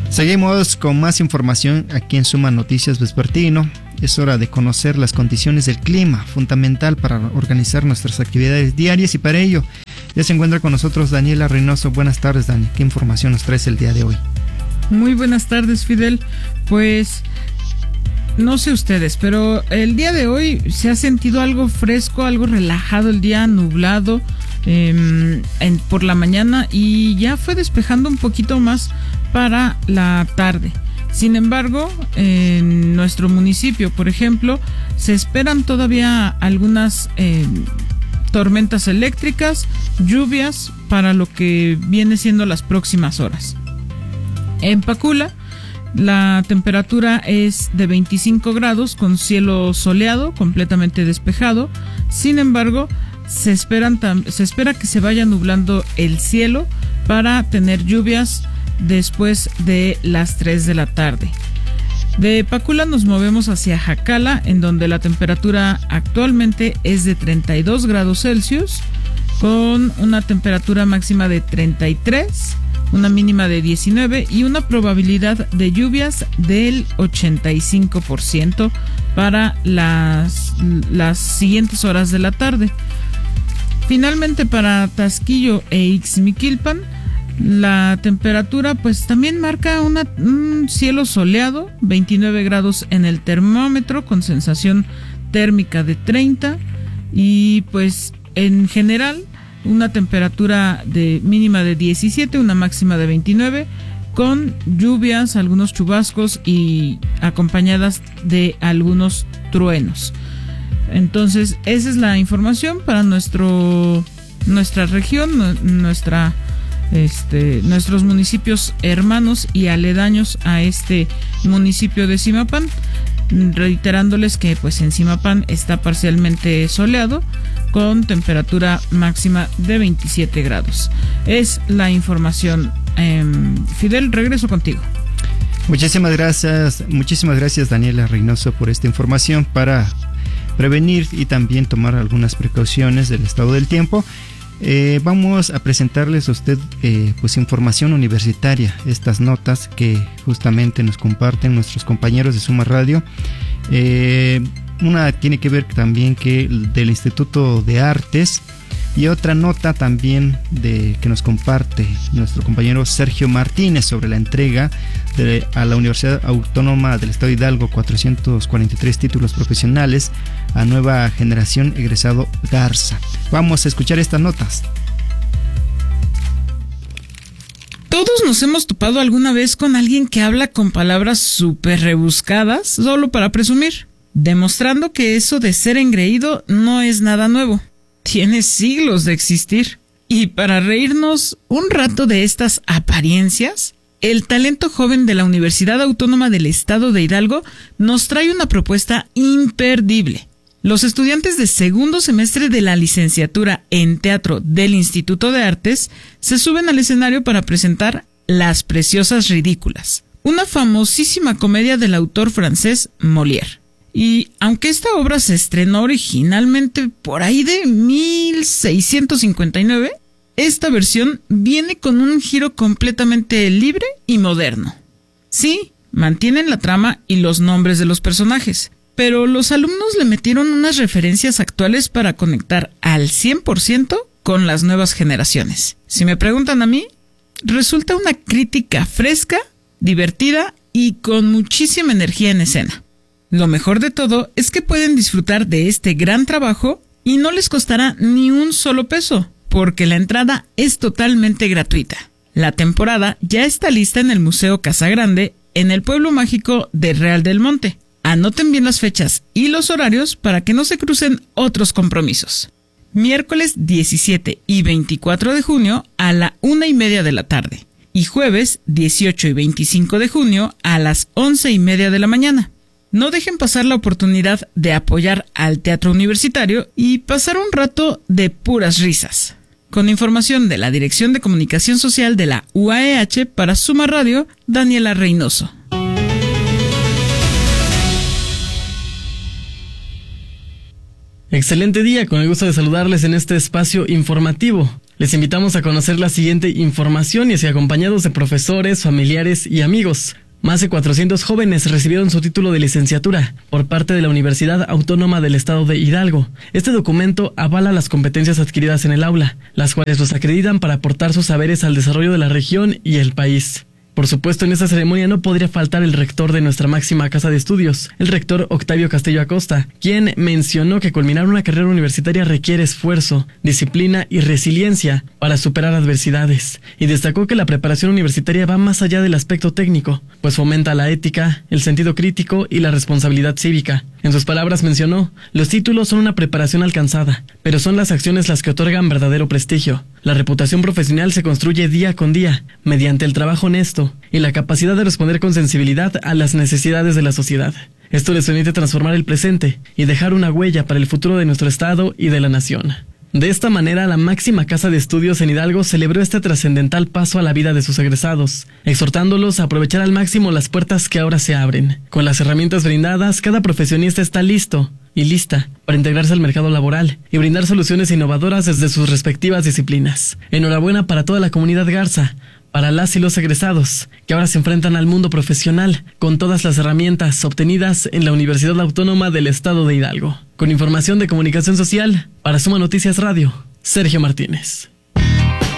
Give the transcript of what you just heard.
Seguimos con más información aquí en Suma Noticias Vespertino. Es hora de conocer las condiciones del clima, fundamental para organizar nuestras actividades diarias, y para ello ya se encuentra con nosotros Daniela Reynoso. Buenas tardes, Dani. ¿Qué información nos traes el día de hoy? Muy buenas tardes, Fidel. Pues no sé ustedes, pero el día de hoy se ha sentido algo fresco, algo relajado el día, nublado por la mañana, y ya fue despejando un poquito más para la tarde. Sin embargo, en nuestro municipio, por ejemplo, se esperan todavía algunas tormentas eléctricas, lluvias para lo que viene siendo las próximas horas. En Pacula, la temperatura es de 25 grados con cielo soleado, completamente despejado. Sin embargo, se espera que se vaya nublando el cielo para tener lluvias después de las 3 de la tarde. De Pacula nos movemos hacia Jacala, en donde la temperatura actualmente es de 32 grados Celsius, con una temperatura máxima de 33, una mínima de 19 y una probabilidad de lluvias del 85% para las siguientes horas de la tarde. Finalmente, para Tasquillo e Ixmiquilpan, la temperatura pues también marca un cielo soleado, 29 grados en el termómetro con sensación térmica de 30, y pues en general una temperatura de mínima de 17, una máxima de 29, con lluvias, algunos chubascos y acompañadas de algunos truenos. Entonces esa es la información para nuestra región, nuestros municipios hermanos y aledaños a este municipio de Zimapán, reiterándoles que pues en Zimapán está parcialmente soleado con temperatura máxima de 27 grados. Es la información. Fidel, regreso contigo. Muchísimas gracias Daniela Reynoso por esta información para prevenir y también tomar algunas precauciones del estado del tiempo. Vamos a presentarles a usted pues información universitaria, estas notas que justamente nos comparten nuestros compañeros de Suma Radio. Una tiene que ver también del Instituto de Artes, y otra nota también que nos comparte nuestro compañero Sergio Martínez sobre la entrega a la Universidad Autónoma del Estado de Hidalgo 443 títulos profesionales a nueva generación egresado Garza. Vamos a escuchar estas notas. Todos nos hemos topado alguna vez con alguien que habla con palabras súper rebuscadas solo para presumir, demostrando que eso de ser engreído no es nada nuevo. Tiene siglos de existir. Y para reírnos un rato de estas apariencias, el talento joven de la Universidad Autónoma del Estado de Hidalgo nos trae una propuesta imperdible. Los estudiantes de segundo semestre de la licenciatura en teatro del Instituto de Artes se suben al escenario para presentar Las Preciosas Ridículas, una famosísima comedia del autor francés Molière. Y aunque esta obra se estrenó originalmente por ahí de 1659, esta versión viene con un giro completamente libre y moderno. Sí, mantienen la trama y los nombres de los personajes, pero los alumnos le metieron unas referencias actuales para conectar al 100% con las nuevas generaciones. Si me preguntan a mí, resulta una crítica fresca, divertida y con muchísima energía en escena. Lo mejor de todo es que pueden disfrutar de este gran trabajo y no les costará ni un solo peso, porque la entrada es totalmente gratuita. La temporada ya está lista en el Museo Casagrande, en el pueblo mágico de Real del Monte. Anoten bien las fechas y los horarios para que no se crucen otros compromisos. Miércoles 17 y 24 de junio a la 1:30 de la tarde y jueves 18 y 25 de junio a las 11:30 de la mañana. No dejen pasar la oportunidad de apoyar al teatro universitario y pasar un rato de puras risas. Con información de la Dirección de Comunicación Social de la UAEH para Suma Radio, Daniela Reynoso. Excelente día, con el gusto de saludarles en este espacio informativo. Les invitamos a conocer la siguiente información y así acompañados de profesores, familiares y amigos. Más de 400 jóvenes recibieron su título de licenciatura por parte de la Universidad Autónoma del Estado de Hidalgo. Este documento avala las competencias adquiridas en el aula, las cuales los acreditan para aportar sus saberes al desarrollo de la región y el país. Por supuesto, en esta ceremonia no podría faltar el rector de nuestra máxima casa de estudios, el rector Octavio Castillo Acosta, quien mencionó que culminar una carrera universitaria requiere esfuerzo, disciplina y resiliencia para superar adversidades, y destacó que la preparación universitaria va más allá del aspecto técnico, pues fomenta la ética, el sentido crítico y la responsabilidad cívica. En sus palabras mencionó, los títulos son una preparación alcanzada, pero son las acciones las que otorgan verdadero prestigio. La reputación profesional se construye día con día, mediante el trabajo honesto y la capacidad de responder con sensibilidad a las necesidades de la sociedad. Esto les permite transformar el presente y dejar una huella para el futuro de nuestro estado y de la nación. De esta manera, la máxima casa de estudios en Hidalgo celebró este trascendental paso a la vida de sus egresados, exhortándolos a aprovechar al máximo las puertas que ahora se abren. Con las herramientas brindadas, cada profesionista está listo y lista para integrarse al mercado laboral y brindar soluciones innovadoras desde sus respectivas disciplinas. Enhorabuena para toda la comunidad Garza, para las y los egresados, que ahora se enfrentan al mundo profesional con todas las herramientas obtenidas en la Universidad Autónoma del Estado de Hidalgo. Con información de comunicación social, para Suma Noticias Radio, Sergio Martínez.